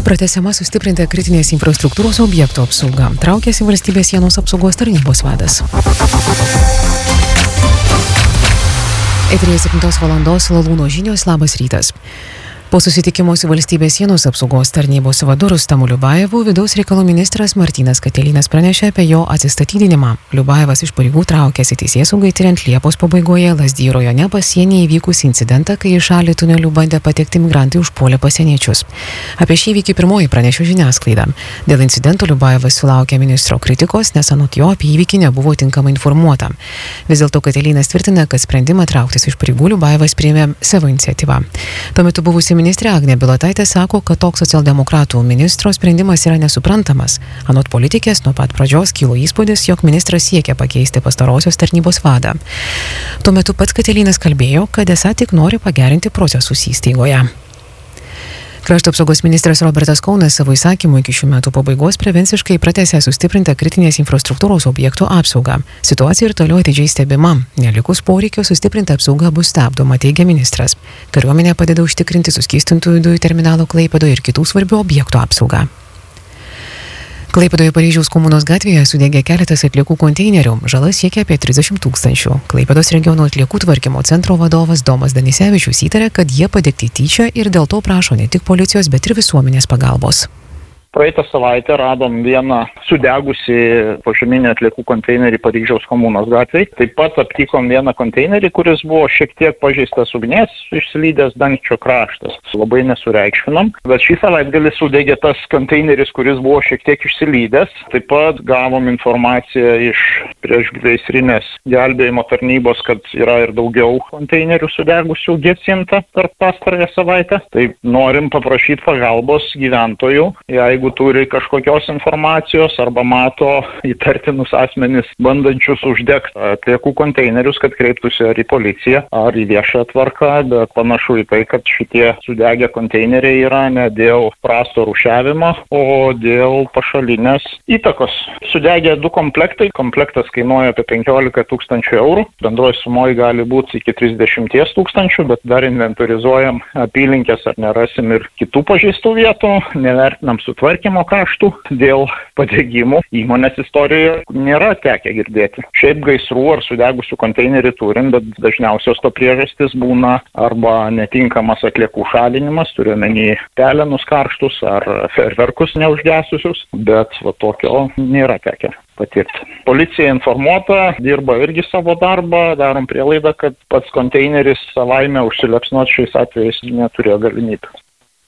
Pratęsiama sustiprinta kritinės infrastruktūros objektų apsauga. Traukėsi valstybės sienos apsaugos tarnybos vadas. Eteryje 7 valandos Lalūno žinios, labas rytas. Po susitikimo su valstybės sienos apsaugos tarnybos vadu Rustamu Liubajevu vidaus reikalų ministras Martynas Katilinas pranešė apie jo atsistatydinimą. Liubajevas iš pareigų traukėsi teisėsaugai tiriant Liepos pabaigoje Lazdijų rajone pasienyje įvykusį incidentą, kai į šalį tuneliu bandė patekti migrantai užpuolė pasieniečius. Apie šį įvykį pirmoji pranešė žiniasklaida. Dėl incidento Liubajevas sulaukė ministro kritikos, nes anot jo apie įvykį nebuvo tinkamai informuota. Vis dėlto Katilinas tvirtina, kad sprendimą trauktis iš pareigų Liubajevas priėmė savo iniciatyvą. Tuo metu buvusi ministrė Agnė Bilotaitė sako, kad toks socialdemokratų ministro sprendimas yra nesuprantamas. Anot politikės, nuo pat pradžios kilo įspūdis, jog ministras siekia pakeisti pastarosios tarnybos vadą. Tuo metu pats Katilinas kalbėjo, kad esą tik nori pagerinti procesus įstaigoje. Krašto apsaugos ministras Robertas Kaunas savo įsakymu iki šių metų pabaigos prevenciškai pratęsė sustiprintą kritinės infrastruktūros objektų apsaugą. Situacija ir toliau atidžiai stebima. Nelikus poreikio sustiprinta apsauga bus stabdoma, teigia ministras. Kariuomenė padeda užtikrinti suskystintųjų dujų terminalo Klaipėdoje ir kitų svarbių objektų apsaugą. Klaipėdoje Paryžiaus komunos gatvėje sudegė keletas atliekų konteinerių. Žala siekia apie 30 000. Klaipėdos regiono atliekų tvarkymo centro vadovas Domas Danisevičius įtarė, kad jie padegti tyčia ir dėl to prašo ne tik policijos, bet ir visuomenės pagalbos. Praeitą savaitę radom vieną sudegusi požeminį atliekų konteinerį Paryžiaus komunos gatvėje. Taip pat aptikom vieną konteinerį, kuris buvo šiek tiek pažeistas ugnies, išsilydęs dangčio kraštas. Labai nesureikšminom, bet šį savaitgalį sudegė tas konteineris, kuris buvo šiek tiek išsilydęs. Taip pat gavom informaciją iš priešgaisrinės gelbėjimo tarnybos, kad yra ir daugiau konteinerių sudegusių gesinta per pastarąją savaitę. Tai norim paprašyti pagalbos gyventojų, jeigu turi kažkokios informacijos arba mato įtartinus asmenis bandančius uždegti atliekų konteinerius, kad kreiptųsi ar į policiją, ar į viešą tvarką, bet panašu į tai, kad šitie sudegę konteineriai yra ne dėl prasto rūšiavimo, o dėl pašalinės įtakos. Sudegė 2 komplektai. Komplektas kainuoja apie 15 000 eurų. Bendroji sumoji gali būti iki 30 000, bet dar inventorizuojam apylinkės, ar nerasim ir kitų pažeistų vietų, nevertinam sutvarkymo kaštų. Dėl padegimų įmonės istorijoje nėra tekę girdėti. Šiaip gaisrų ar sudegusių konteinerį turim, bet dažniausios to priežastis būna arba netinkamas atliekų šalinimas, turiuomenį pelenus karštus ar fejerverkus neužgesusius, bet tokio nėra tekę patirti. Policija informuota, dirba irgi savo darbą, darom prielaidą, kad pats konteineris savaime užsilepsnuoti šiais atvejais neturėjo galimybės.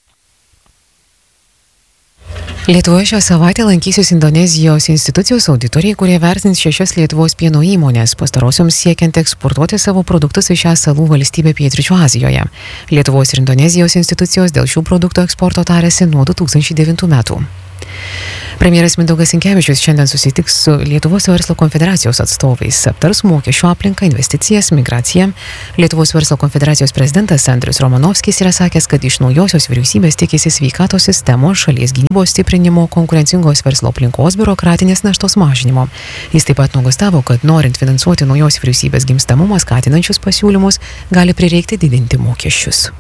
Lietuvoje šią savaitę lankysis Indonezijos institucijos auditoriai, kurie vertins 6 Lietuvos pieno įmonės, pastarosioms siekiant eksportuoti savo produktus į šią salų valstybę Pietryčių Azijoje. Lietuvos ir Indonezijos institucijos dėl šių produktų eksporto tarėsi nuo 2009 metų. Premjeras Mindaugas Sinkevičius šiandien susitiks su Lietuvos verslo konfederacijos atstovais, aptars mokesčių aplinką, investicijas, migraciją. Lietuvos verslo konfederacijos prezidentas Andrius Romanovskis yra sakęs, kad iš naujosios vyriausybės tikisi sveikatos sistemos, šalies gynybos stiprinimo, konkurencingos verslo aplinkos, biurokratinės naštos mažinimo. Jis taip pat nuogąstavo, kad norint finansuoti naujos vyriausybės gimstamumą skatinančius pasiūlymus, gali prireikti didinti mokesčius.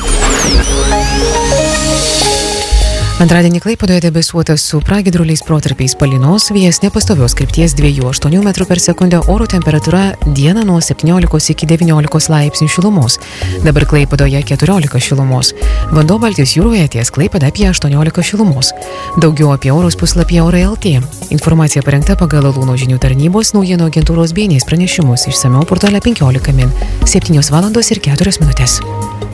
Antradienį Klaipėdoje debesuota su pragiedruliais protarpiais palynos, vėjas nepastovios krypties 2–8 m/s, oro temperatūra dieną nuo 17 iki 19 laipsnių šilumos. Dabar Klaipėdoje 14 šilumos. Vanduo Baltijos jūroje ties Klaipėda apie 18 šilumos. Daugiau apie orus puslapyje Orai.lt. Informacija parengta pagal Lalūno žinių tarnybos naujienų agentūros BNS pranešimus. Išsamiau portale 15 min. 7 valandos ir 4 minutės.